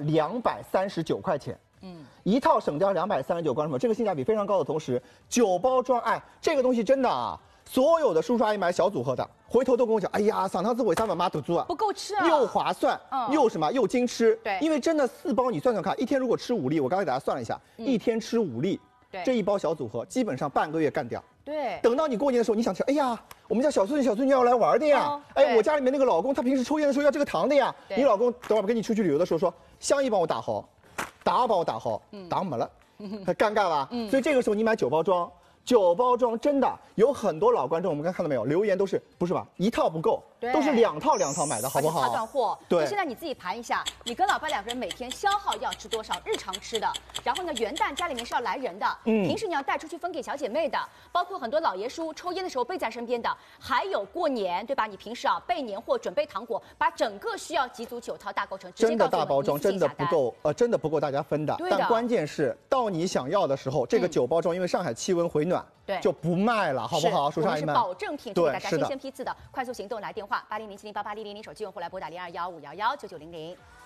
239块钱。一套省掉239，光什么？这个性价比非常高的同时，9包装，哎，这个东西真的啊，所有的叔叔阿姨买小组合的，回头都跟我讲，哎呀，上趟子为啥妈肚子啊？ 不够吃啊， 又划算，又什么又精吃。 对， 因为真的4包，你算算看，一天如果吃5粒，我刚才给大家算了一下，一天吃5粒，这一包小组合基本上半个月干掉。 对， 等到你过年的时候，你想吃，哎呀，我们家小孙女要来玩的呀，哎，我家里面那个老公他平时抽烟的时候要这个糖的呀，你老公等会儿跟你出去旅游的时候说，香烟帮我打好。打帮我打好，打没了，很尴尬吧？所以这个时候你买9包装，9包装真的有很多老观众，我们刚看到没有？留言都是不是吧？一套不够，都是2套买的，好不好？ 怕断货。 对。 那现在你自己盘一下，你跟老爸2个人每天消耗要吃多少？日常吃的，然后呢，元旦家里面是要来人的，平时你要带出去分给小姐妹的，包括很多老爷叔抽烟的时候背在身边的，还有过年对吧？你平时啊备年货、准备糖果，把整个需要几组9套大构成， 真的大包装真的不够，真的不够大家分的。但关键是到你想要的时候，这个9包装因为上海气温回暖，就不卖了，好不好？叔叔阿姨们， 是保证品质给大家新鲜批次的，快速行动来电话8007088100，手机用户来拨打0215119900。